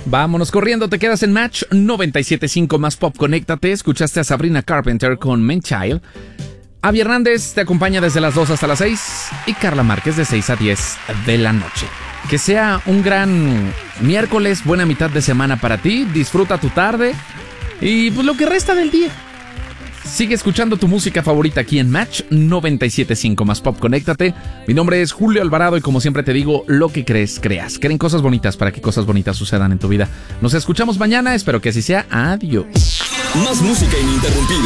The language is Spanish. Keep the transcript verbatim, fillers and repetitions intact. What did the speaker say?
Vámonos corriendo, te quedas en Match noventa y siete punto cinco más Pop. Conéctate, escuchaste a Sabrina Carpenter con Man Child. Avi Hernández te acompaña desde las dos hasta las seis y Carla Márquez de seis a diez de la noche. Que sea un gran miércoles, buena mitad de semana para ti, disfruta tu tarde y pues lo que resta del día. Sigue escuchando tu música favorita aquí en Match noventa y siete punto cinco más Pop. Conéctate. Mi nombre es Julio Alvarado y como siempre te digo, lo que crees, creas. Creen cosas bonitas para que cosas bonitas sucedan en tu vida. Nos escuchamos mañana, espero que así sea. Adiós. Más música ininterrumpida.